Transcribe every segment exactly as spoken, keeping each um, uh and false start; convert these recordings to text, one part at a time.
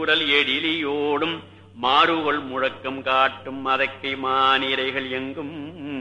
குரல் எழிலியோடும் மாறுகொள் முழக்கம் காட்டும் அதக்கை மானிரைகள் எங்கும்.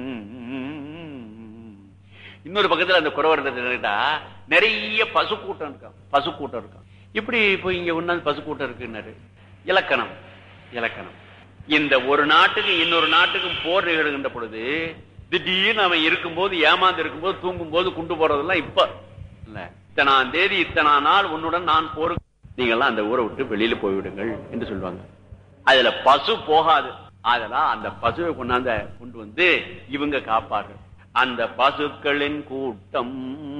இன்னொரு பக்கத்துல அந்த குறவர்கிட்ட நிறைய பசு கூட்டம் இருக்கான், பசு கூட்டம் இருக்கான். இப்படி போய் இங்க ஒன்னாந்து பசு கூட்டம் இருக்குன்னாரு. இலக்கணம் இலக்கணம் இந்த ஒரு நாட்டுக்கு இன்னொரு நாட்டுக்கும் போர் நிகழ்கின்ற பொழுது திடீர்னு அவன் இருக்கும்போது, ஏமாந்து இருக்கும்போது, தூங்கும் போது குண்டு போறதெல்லாம் இப்ப இல்ல. இத்தனாம் தேதி இத்தனா நாள் உன்னுடன் நான் போருக்கு, நீங்கெல்லாம் அந்த ஊரை விட்டு வெளியில போய்விடுங்கள் என்று சொல்லுவாங்க. அதுல பசு போகாது. அதெல்லாம் அந்த பசுவை கொண்டாந்த கொண்டு வந்து இவங்க காப்பார்கள். அந்த பசுக்களின் கூட்டம்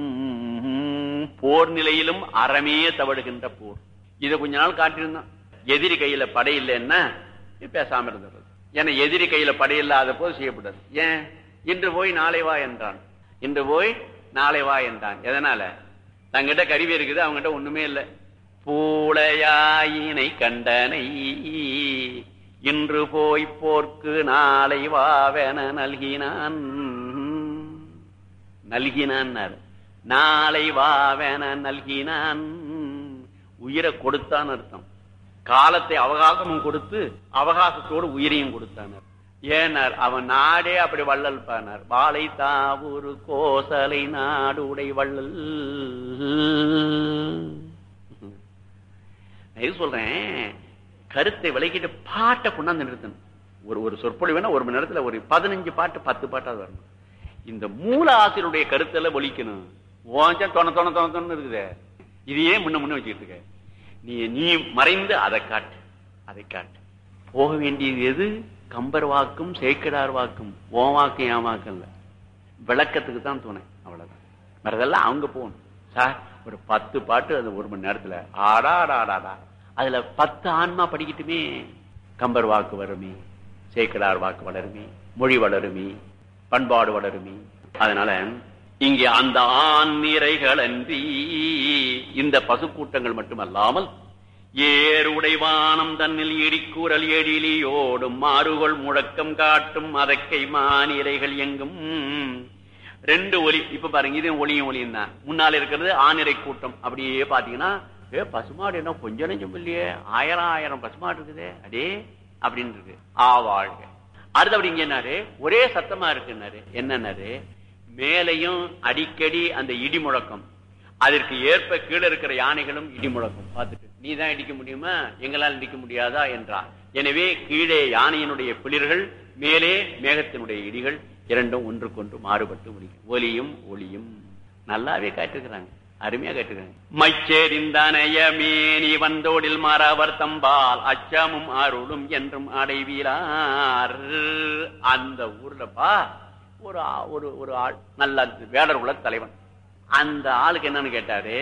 போர் நிலையிலும் அறமே தவடுகின்ற போர். இதை கொஞ்ச நாள் காட்டியிருந்தான். எதிரி கையில படை இல்லைன்னா பேசாம இருந்தது. ஏன்னா எதிரி கையில படை இல்லாத போது செய்யப்படாது. ஏன்? இன்று போய் நாளை வா என்றான், இன்று போய் நாளை வா என்றான். எதனால? தங்கிட்ட கருவி இருக்குது, அவங்ககிட்ட ஒண்ணுமே இல்லை. பூளையாயினை கண்டனை இன்று போய் போர்க்கு நாளை வாவென நல்கினான். நல்கினான் நாளை வாவென நல்கினான். உயிரை கொடுத்தான் அர்த்தம். காலத்தை அவகாசமும் கொடுத்து அவகாசத்தோடு உயிரையும் கொடுத்தானர். ஏனார்? அவன் நாடே அப்படி வள்ளல் பானார். வாழை தாவூரு கோசலை நாடு உடை வள்ளல். சொல்றேன், கருத்தை விளக்கிட்டு பாட்டை கொண்டாந்து நிறுத்தணும். ஒரு ஒரு சொற்பொழிவுனா ஒரு மணி நேரத்துல ஒரு பதினஞ்சு பாட்டு பத்து பாட்டாவது வரணும். இந்த மூல ஆசிரியருடைய கருத்துல ஒலிக்கணும். ஓஞ்சம் தொண தொண தொண தொண்ணு இருக்குது. இதையே முன்ன முன்ன வச்சுக்கிட்டு இருக்க. நீ நீ மறைந்து அதை காட்டு, அதை காட்டு. போக வேண்டியது எது? கம்பர் வாக்கும் சேக்கிடார் வாக்கும். ஓ வாக்கும் என் வாக்கும் இல்ல, விளக்கத்துக்கு தான் துணை. அவ்வளவுதான். மறதெல்லாம் அவங்க போகணும். சார் ஒரு பத்து பாட்டு அந்த ஒரு மணி நேரத்துல ஆடா ஆடாடா, அதுல பத்து ஆன்மா படிக்கட்டுமே. கம்பர் வாக்கு வருமே, சேக்கிடார் வாக்கு வளருமே, மொழி வளருமே, பண்பாடு வளருமே. அதனால இங்கே அந்த ஆண் நிறைகள் அன்றி இந்த பசு கூட்டங்கள் மட்டுமல்லாமல் ஏறுடைவானம் தன்னில் இடிக்கூறல் எழிலியோடும் மாறுகொள் முழக்கம் காட்டும் அதக்கை மானிரைகள் எங்கும். ரெண்டு ஒலி. இப்ப பாருங்க, இது ஒலியும் ஒலியும் தான். முன்னால் இருக்கிறது ஆணிரை கூட்டம். அப்படியே பாத்தீங்கன்னா, ஏ பசுமாடு என்ன கொஞ்சம் நெஞ்சம் இல்லையே, ஆயிரம் ஆயிரம் பசுமாடு இருக்குதே அடே அப்படின்னு இருக்கு. ஆவாழ்க. அடுத்து அப்படி இங்க என்னாரு, ஒரே சத்தமா இருக்குன்னாரு. என்னன்னாரு, மேலையும் அடிக்கடி அந்த இடி முழக்கம், அதற்கு ஏற்ப கீழே இருக்கிற யானைகளும் இடி முழக்கம் பார்த்துட்டு, நீ தான் இடிக்க முடியுமா, எங்களால் இடிக்க முடியாதா என்றார். எனவே கீழே யானையினுடைய பிளிர்கள், மேலே மேகத்தினுடைய இடிகள், இரண்டும் ஒன்றுக்கொன்று மாறுபட்டு முடியும். ஒலியும் ஒளியும் நல்லாவே காட்டுகிறாங்க, அருமையா காட்டுகிறாங்க. மைச்சேரிந்தனைய மேனி வந்தோடில் மாறவர் தம்பால் அச்சமும் அருளும் என்றும் அடைவீரார். அந்த ஊர்லப்பா ஒரு ஒரு ஆள் நல்ல வேடர் உள்ள தலைவன். அந்த ஆளுக்கு என்னன்னு கேட்டாரு,